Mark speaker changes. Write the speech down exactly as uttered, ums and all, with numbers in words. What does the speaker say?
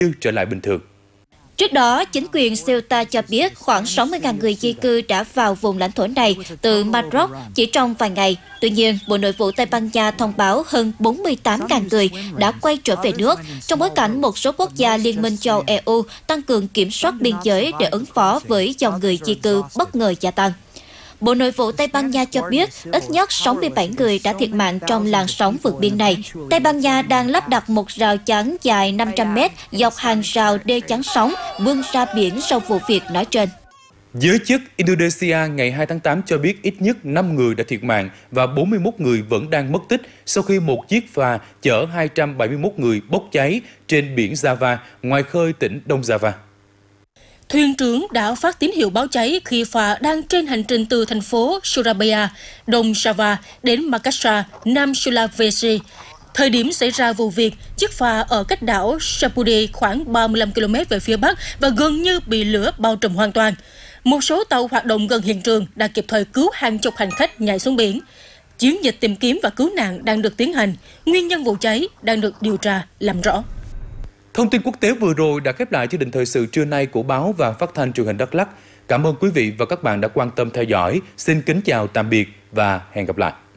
Speaker 1: như trở lại bình thường.
Speaker 2: Trước đó, chính quyền Ceuta cho biết khoảng sáu mươi nghìn người di cư đã vào vùng lãnh thổ này từ Maroc chỉ trong vài ngày. Tuy nhiên, Bộ Nội vụ Tây Ban Nha thông báo hơn bốn mươi tám nghìn người đã quay trở về nước, trong bối cảnh một số quốc gia Liên minh châu E U tăng cường kiểm soát biên giới để ứng phó với dòng người di cư bất ngờ gia tăng. Bộ Nội vụ Tây Ban Nha cho biết ít nhất sáu mươi bảy người đã thiệt mạng trong làn sóng vượt biên này. Tây Ban Nha đang lắp đặt một rào chắn dài năm trăm mét dọc hàng rào đê chắn sóng vươn ra biển sau vụ việc nói trên.
Speaker 1: Giới chức Indonesia ngày hai tháng tám cho biết ít nhất năm người đã thiệt mạng và bốn mươi mốt người vẫn đang mất tích sau khi một chiếc phà chở hai trăm bảy mươi mốt người bốc cháy trên biển Java, ngoài khơi tỉnh Đông Java.
Speaker 3: Thuyền trưởng đã phát tín hiệu báo cháy khi phà đang trên hành trình từ thành phố Surabaya, Đông Java đến Makassar, Nam Sulawesi. Thời điểm xảy ra vụ việc, chiếc phà ở cách đảo Sapudi khoảng ba mươi lăm ki lô mét về phía bắc và gần như bị lửa bao trùm hoàn toàn. Một số tàu hoạt động gần hiện trường đã kịp thời cứu hàng chục hành khách nhảy xuống biển. Chiến dịch tìm kiếm và cứu nạn đang được tiến hành. Nguyên nhân vụ cháy đang được điều tra làm rõ.
Speaker 1: Thông tin quốc tế vừa rồi đã khép lại chương trình thời sự trưa nay của báo và phát thanh truyền hình Đắk Lắk. Cảm ơn quý vị và các bạn đã quan tâm theo dõi. Xin kính chào tạm biệt và hẹn gặp lại.